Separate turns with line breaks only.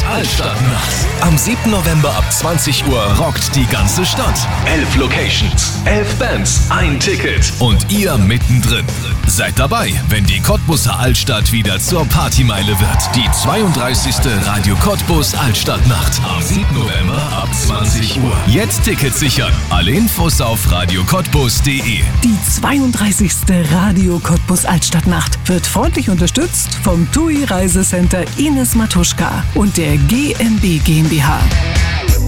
Altstadtnacht. Am 7. November ab 20 Uhr rockt die ganze Stadt. 11 Locations, 11 Bands, ein Ticket und ihr mittendrin. Seid dabei, wenn die Cottbuser Altstadt wieder zur Partymeile wird. Die 32. Radio Cottbus Altstadtnacht am 7. November ab 20 Uhr. Jetzt Tickets sichern. Alle Infos auf radiocottbus.de.
Die 32. Radio Cottbus Altstadtnacht wird freundlich unterstützt vom TUI Reisecenter Ines Matuschka und der GmbH GmbH.